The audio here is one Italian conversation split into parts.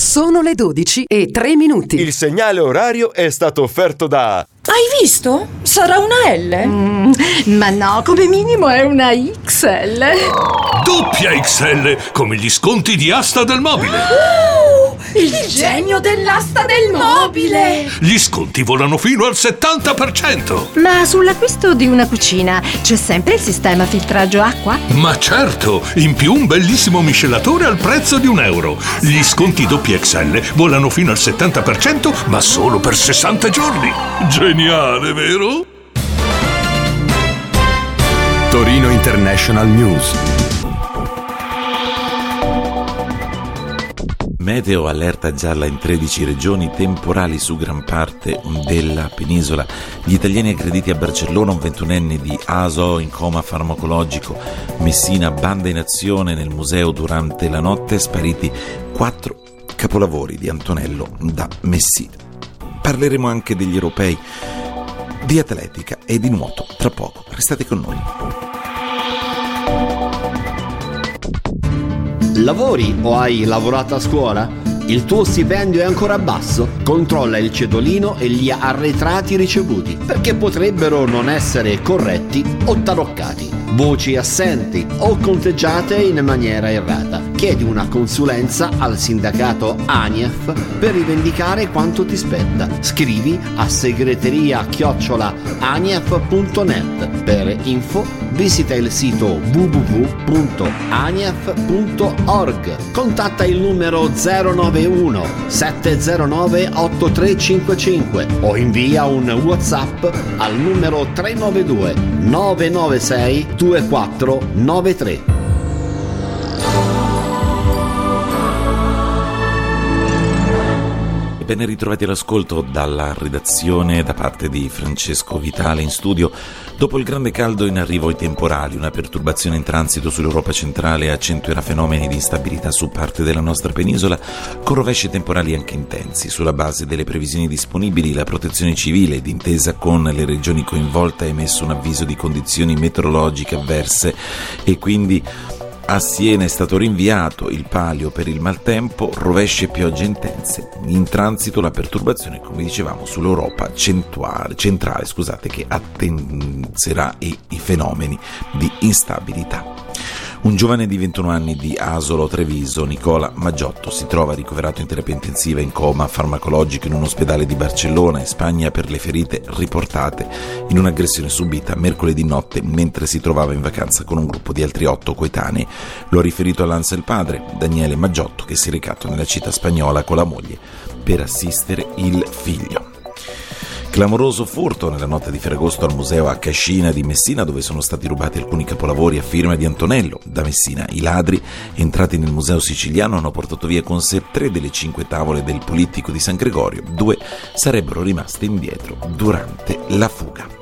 Sono le 12:03. Il segnale orario è stato offerto da... Hai visto? Sarà una L? Ma no, come minimo è una XL. Doppia XL, come gli sconti di Asta del Mobile. Il genio dell'asta del mobile! Gli sconti volano fino al 70%. Ma sull'acquisto di una cucina c'è sempre il sistema filtraggio acqua? Ma certo, in più un bellissimo miscelatore al prezzo di €1. Gli sconti doppia XL volano fino al 70%, ma solo per 60 giorni. Geniale, vero? Torino International News. Meteo allerta gialla in 13 regioni, temporali su gran parte della penisola. Gli italiani aggrediti a Barcellona, un 21enne di ASO in coma farmacologico. Messina, banda in azione nel museo durante la notte, spariti 4 capolavori di Antonello da Messina. Parleremo anche degli europei, di atletica e di nuoto tra poco. Restate con noi. Lavori o hai lavorato a scuola? Il tuo stipendio è ancora basso? Controlla il cedolino e gli arretrati ricevuti, perché potrebbero non essere corretti o taroccati. Voci assenti o conteggiate in maniera errata. Chiedi una consulenza al sindacato ANIEF per rivendicare quanto ti spetta. Scrivi a segreteria@anief.net. Per info visita il sito www.anief.org. Contatta il numero 091 709 8355 o invia un WhatsApp al numero 392 996 2493. Ben ritrovati all'ascolto dalla redazione da parte di Francesco Vitale in studio. Dopo il grande caldo in arrivo i temporali, una perturbazione in transito sull'Europa centrale accentuerà fenomeni di instabilità su parte della nostra penisola, con rovesci temporali anche intensi. Sulla base delle previsioni disponibili, la Protezione Civile, d'intesa con le regioni coinvolte, ha emesso un avviso di condizioni meteorologiche avverse e quindi a Siena è stato rinviato il palio per il maltempo, rovesci e piogge intense. In transito la perturbazione, come dicevamo, sull'Europa centrale, che attenzerà i fenomeni di instabilità. Un giovane di 21 anni di Asolo Treviso, Nicola Maggiotto, si trova ricoverato in terapia intensiva in coma farmacologico in un ospedale di Barcellona, in Spagna, per le ferite riportate in un'aggressione subita mercoledì notte mentre si trovava in vacanza con un gruppo di altri 8 coetanei. Lo ha riferito all'ANSA il padre, Daniele Maggiotto, che si è recato nella città spagnola con la moglie per assistere il figlio. Clamoroso furto nella notte di Ferragosto al museo a Cascina di Messina, dove sono stati rubati alcuni capolavori a firma di Antonello da Messina. I ladri, entrati nel museo siciliano, hanno portato via con sé 3 delle 5 tavole del Polittico di San Gregorio. 2 sarebbero rimaste indietro durante la fuga.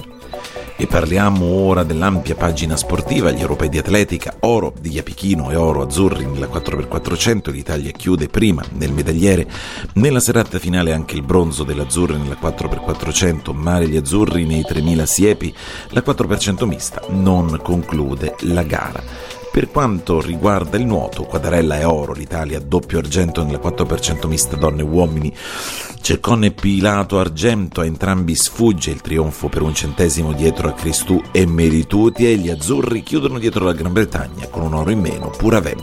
E parliamo ora dell'ampia pagina sportiva. Gli europei di atletica, oro di Iapichino e oro azzurri nella 4x400, l'Italia chiude prima nel medagliere. Nella serata finale anche il bronzo dell'azzurri nella 4x400, mare gli azzurri nei 3000 siepi. La 4x100 mista non conclude la gara. Per quanto riguarda il nuoto, Quadarella e oro, l'Italia doppio argento nella 4x100 mista donne e uomini. Ceccone e Pilato argento, a entrambi sfugge il trionfo per 1 centesimo dietro a Cristù e Merituti, e gli azzurri chiudono dietro la Gran Bretagna con un oro in meno, pur avendo